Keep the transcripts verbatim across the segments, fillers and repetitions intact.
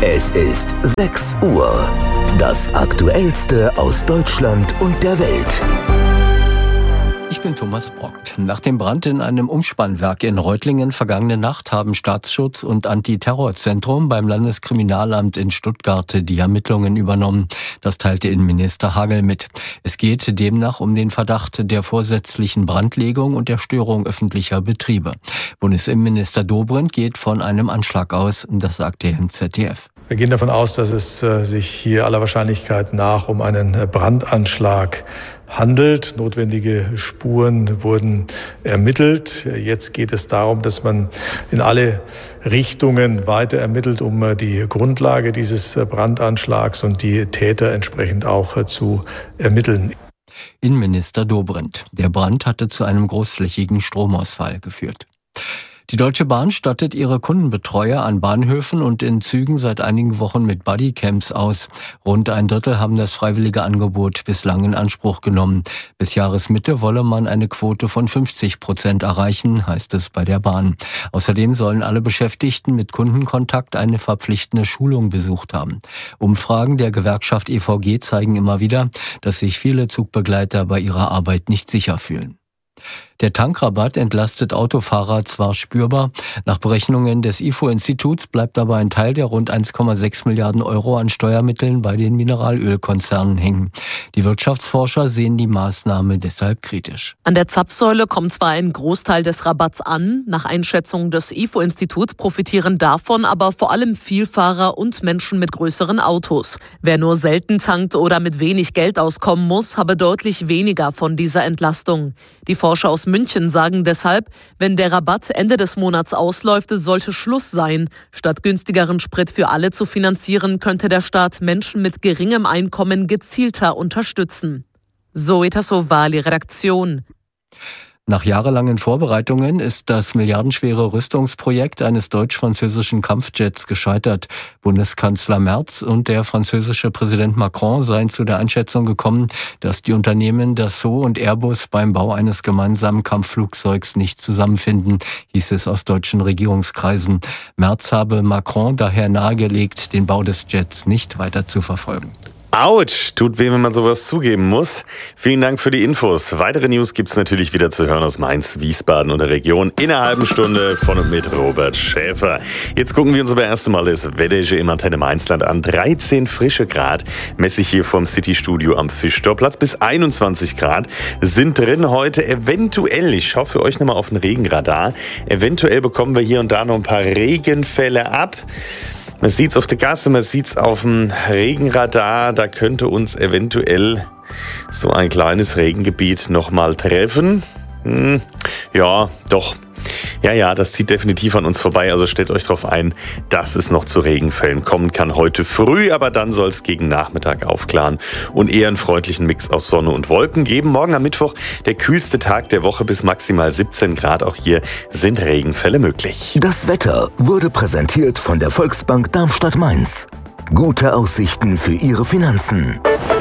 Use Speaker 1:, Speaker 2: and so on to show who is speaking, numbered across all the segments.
Speaker 1: Es ist sechs Uhr. Das Aktuellste aus Deutschland und der Welt.
Speaker 2: Ich bin Thomas Brockt. Nach dem Brand in einem Umspannwerk in Reutlingen vergangene Nacht haben Staatsschutz und Antiterrorzentrum beim Landeskriminalamt in Stuttgart die Ermittlungen übernommen. Das teilte Innenminister Hagel mit. Es geht demnach um den Verdacht der vorsätzlichen Brandlegung und der Störung öffentlicher Betriebe. Bundesinnenminister Dobrindt geht von einem Anschlag aus, das sagte er im Z D F.
Speaker 3: Wir gehen davon aus, dass es äh, sich hier aller Wahrscheinlichkeit nach um einen Brandanschlag handelt. Notwendige Spuren wurden ermittelt. Jetzt geht es darum, dass man in alle Richtungen weiter ermittelt, um die Grundlage dieses Brandanschlags und die Täter entsprechend auch zu ermitteln.
Speaker 2: Innenminister Dobrindt. Der Brand hatte zu einem großflächigen Stromausfall geführt. Die Deutsche Bahn stattet ihre Kundenbetreuer an Bahnhöfen und in Zügen seit einigen Wochen mit Bodycams aus. Rund ein Drittel haben das freiwillige Angebot bislang in Anspruch genommen. Bis Jahresmitte wolle man eine Quote von fünfzig Prozent erreichen, heißt es bei der Bahn. Außerdem sollen alle Beschäftigten mit Kundenkontakt eine verpflichtende Schulung besucht haben. Umfragen der Gewerkschaft E V G zeigen immer wieder, dass sich viele Zugbegleiter bei ihrer Arbeit nicht sicher fühlen. Der Tankrabatt entlastet Autofahrer zwar spürbar. Nach Berechnungen des I F O-Instituts bleibt aber ein Teil der rund eins Komma sechs Milliarden Euro an Steuermitteln bei den Mineralölkonzernen hängen. Die Wirtschaftsforscher sehen die Maßnahme deshalb kritisch.
Speaker 4: An der Zapfsäule kommt zwar ein Großteil des Rabatts an. Nach Einschätzung des I F O-Instituts profitieren davon aber vor allem Vielfahrer und Menschen mit größeren Autos. Wer nur selten tankt oder mit wenig Geld auskommen muss, habe deutlich weniger von dieser Entlastung. Die Forscher aus München sagen deshalb, wenn der Rabatt Ende des Monats ausläuft, sollte Schluss sein. Statt günstigeren Sprit für alle zu finanzieren, könnte der Staat Menschen mit geringem Einkommen gezielter unterstützen. Zoe Tassovali, Redaktion.
Speaker 2: Nach jahrelangen Vorbereitungen ist das milliardenschwere Rüstungsprojekt eines deutsch-französischen Kampfjets gescheitert. Bundeskanzler Merz und der französische Präsident Macron seien zu der Einschätzung gekommen, dass die Unternehmen Dassault und Airbus beim Bau eines gemeinsamen Kampfflugzeugs nicht zusammenfinden, hieß es aus deutschen Regierungskreisen. Merz habe Macron daher nahegelegt, den Bau des Jets nicht weiter zu verfolgen.
Speaker 5: Autsch, tut weh, wenn man sowas zugeben muss. Vielen Dank für die Infos. Weitere News gibt's natürlich wieder zu hören aus Mainz, Wiesbaden und der Region in einer halben Stunde von und mit Robert Schäfer. Jetzt gucken wir uns aber erst einmal das Wetter im Antenne Mainzland an. dreizehn frische Grad messe ich hier vom City-Studio am Fischtorplatz. Bis einundzwanzig Grad sind drin heute. Eventuell, ich schaue für euch nochmal auf den Regenradar, eventuell bekommen wir hier und da noch ein paar Regenfälle ab. Man sieht's auf der Gasse, man sieht's auf dem Regenradar, da könnte uns eventuell so ein kleines Regengebiet nochmal treffen. Hm, ja, doch. Ja, ja, das zieht definitiv an uns vorbei, also stellt euch darauf ein, dass es noch zu Regenfällen kommen kann heute früh, aber dann soll es gegen Nachmittag aufklaren und eher einen freundlichen Mix aus Sonne und Wolken geben. Morgen am Mittwoch der kühlste Tag der Woche bis maximal siebzehn Grad, auch hier sind Regenfälle möglich.
Speaker 1: Das Wetter wurde präsentiert von der Volksbank Darmstadt-Mainz. Gute Aussichten für Ihre Finanzen.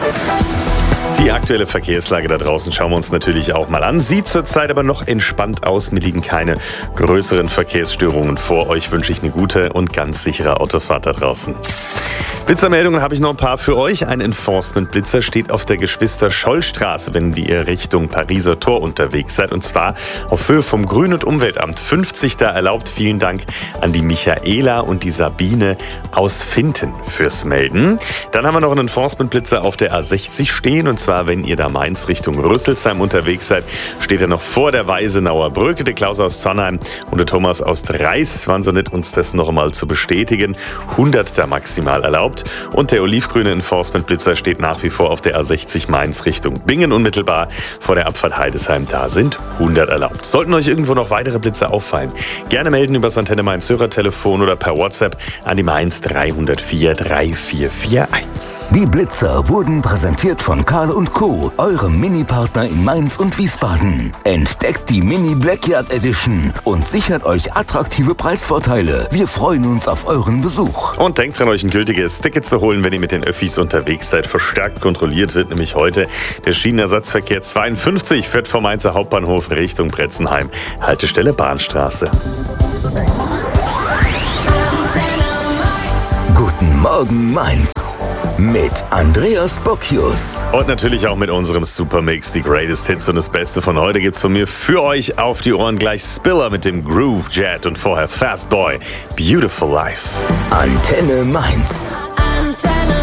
Speaker 5: Die aktuelle Verkehrslage da draußen schauen wir uns natürlich auch mal an. Sieht zurzeit aber noch entspannt aus. Mir liegen keine größeren Verkehrsstörungen vor. Euch wünsche ich eine gute und ganz sichere Autofahrt da draußen. Blitzermeldungen habe ich noch ein paar für euch. Ein Enforcement-Blitzer steht auf der Geschwister-Scholl-Straße, wenn ihr Richtung Pariser Tor unterwegs seid. Und zwar auf Höhe vom Grün- und Umweltamt fünfzig da erlaubt. Vielen Dank an die Michaela und die Sabine aus Finten fürs Melden. Dann haben wir noch einen Enforcement-Blitzer auf der A sechzig stehen. Und zwar, wenn ihr da Mainz Richtung Rüsselsheim unterwegs seid, steht er noch vor der Weisenauer Brücke. Der Klaus aus Zonnheim und der Thomas aus Dreis waren so nett, uns das noch einmal zu bestätigen. hundert da maximal erlaubt. Und der olivgrüne Enforcement-Blitzer steht nach wie vor auf der A sechzig Mainz Richtung Bingen unmittelbar vor der Abfahrt Heidesheim. Da sind hundert erlaubt. Sollten euch irgendwo noch weitere Blitzer auffallen, gerne melden über das Antenne Mainz Hörertelefon oder per WhatsApp an die Mainz drei null vier drei vier vier eins.
Speaker 1: Die Blitzer wurden präsentiert von Karl und Co., eurem Mini-Partner in Mainz und Wiesbaden. Entdeckt die Mini Blackyard Edition und sichert euch attraktive Preisvorteile. Wir freuen uns auf euren Besuch.
Speaker 5: Und denkt dran, euch ein gültiges Ticket zu holen, wenn ihr mit den Öffis unterwegs seid. Verstärkt kontrolliert wird nämlich heute der Schienenersatzverkehr zweiundfünfzig fährt vom Mainzer Hauptbahnhof Richtung Bretzenheim. Haltestelle Bahnstraße.
Speaker 1: Guten Morgen Mainz. Mit Andreas Bocchius.
Speaker 5: Und natürlich auch mit unserem Supermix, die Greatest Hits und das Beste von heute gibt's von mir für euch auf die Ohren. Gleich Spiller mit dem Groove Jet und vorher Fast Boy, Beautiful Life.
Speaker 1: Antenne Mainz.
Speaker 6: Antenne